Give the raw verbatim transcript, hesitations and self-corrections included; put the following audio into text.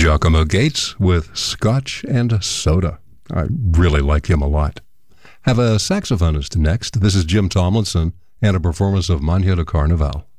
Giacomo Gates with Scotch and Soda. I really like him a lot. Have a saxophonist next. This is Jim Tomlinson and a performance of Manhã do Carnaval.